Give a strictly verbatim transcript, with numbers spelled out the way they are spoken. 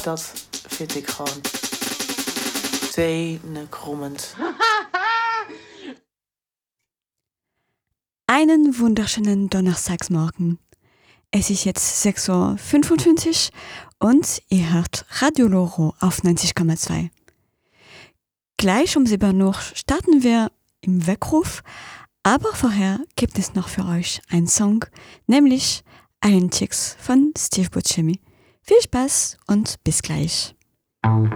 dat vind ik gewoon tenenkrommend. Einen wunderschönen Donnerstagsmorgen. Es ist jetzt sechs Uhr fünfundfünfzig und ihr hört Radio Loro auf neunzig Komma zwei. Gleich um sieben Uhr starten wir im Weckruf, aber vorher gibt es noch für euch einen Song, nämlich Allen Chicks von Steve Buscemi. Viel Spaß und bis gleich.